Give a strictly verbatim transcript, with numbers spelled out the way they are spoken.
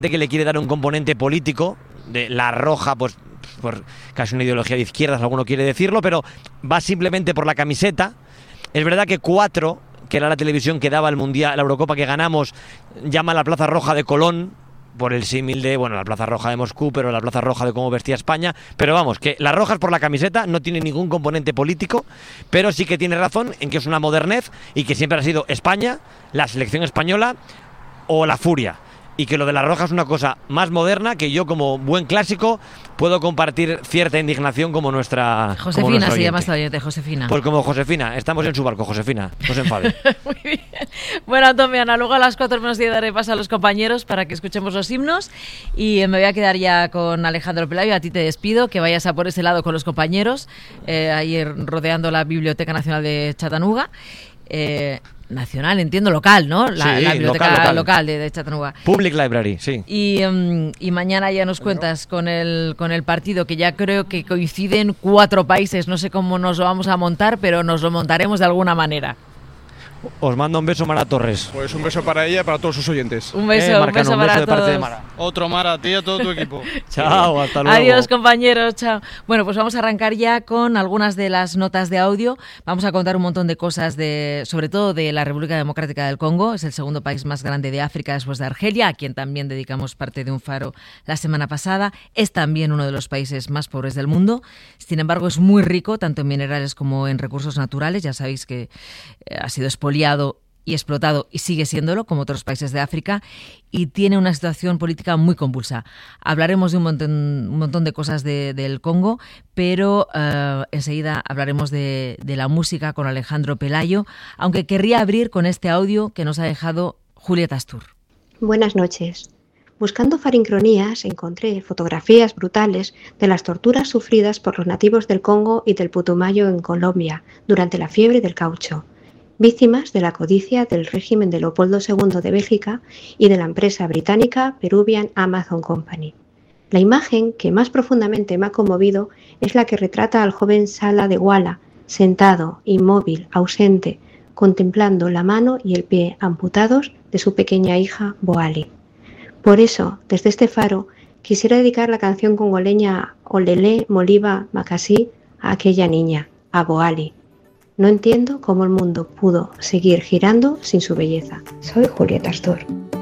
que le quiere dar un componente político, de la roja, pues por casi una ideología de izquierdas, alguno quiere decirlo, pero va simplemente por la camiseta. Es verdad que Cuatro, que era la televisión que daba el Mundial, la Eurocopa que ganamos, llama a la Plaza Roja de Colón, por el símil de, bueno, la Plaza Roja de Moscú, pero la Plaza Roja de cómo vestía España. Pero vamos, que la roja es por la camiseta, no tiene ningún componente político, pero sí que tiene razón en que es una modernez y que siempre ha sido España, la selección española o la furia. Y que lo de la roja es una cosa más moderna que yo, como buen clásico, puedo compartir cierta indignación como nuestra Josefina, como nuestra se oyente. llama esta oyente, Josefina. Pues como Josefina, estamos en su barco, Josefina, no se enfade. Muy bien. Bueno, Antomiana, luego a las cuatro menos diez daré paso a los compañeros para que escuchemos los himnos y me voy a quedar ya con Alejandro Pelayo. A ti te despido, que vayas a por ese lado con los compañeros, eh, ayer rodeando la Biblioteca Nacional de Chattanooga. Eh, nacional, entiendo, local, ¿no? La, Sí, la biblioteca local, local. local de, de Chattanooga. Public Library, sí. Y, um, y mañana ya nos cuentas con el, con el partido, que ya creo que coinciden cuatro países. No sé cómo nos lo vamos a montar, pero nos lo montaremos de alguna manera. Os mando un beso, Mara Torres. Pues un beso para ella y para todos sus oyentes. Un beso, Eh, un Marcano, beso un para beso de parte todos. de Mara. Otro Mara, a ti y a todo tu equipo. Chao, hasta luego. Adiós, compañeros, chao. Bueno, pues vamos a arrancar ya con algunas de las notas de audio. Vamos a contar un montón de cosas, de, sobre todo de la República Democrática del Congo. Es el segundo país más grande de África después de Argelia, a quien también dedicamos parte de un faro la semana pasada. Es también uno de los países más pobres del mundo. Sin embargo, es muy rico, tanto en minerales como en recursos naturales. Ya sabéis que eh, ha sido expoliado y explotado, y sigue siéndolo, como otros países de África, y tiene una situación política muy convulsa. Hablaremos de un montón, un montón de cosas de, del Congo, pero uh, enseguida hablaremos de, de la música con Alejandro Pelayo, aunque querría abrir con este audio que nos ha dejado Julieta Astur. Buenas noches. Buscando farincronías encontré fotografías brutales de las torturas sufridas por los nativos del Congo y del Putumayo en Colombia durante la fiebre del caucho, víctimas de la codicia del régimen de Leopoldo segundo de Bélgica y de la empresa británica Peruvian Amazon Company. La imagen que más profundamente me ha conmovido es la que retrata al joven Sala de Wala, sentado, inmóvil, ausente, contemplando la mano y el pie amputados de su pequeña hija Boali. Por eso, desde este faro, quisiera dedicar la canción congoleña Olele Moliba Makasi a aquella niña, a Boali. No entiendo cómo el mundo pudo seguir girando sin su belleza. Soy Julieta Astur.